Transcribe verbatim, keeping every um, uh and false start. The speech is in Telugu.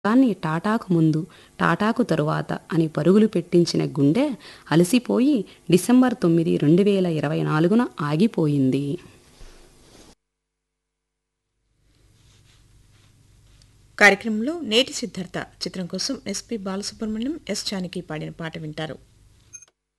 దాన్ని టాటాకు ముందు, టాటాకు తరువాత అని పరుగులు పెట్టించిన గుండె అలసిపోయి డిసెంబర్ తొమ్మిది, రెండు వేల ఇరవై నాలుగున ఆగిపోయింది. కార్యక్రమంలో నేటి సిద్ధార్థ చిత్రం కోసం ఎస్పి బాలసుబ్రహ్మణ్యం, ఎస్ జానకి పాడిన పాట వింటారు.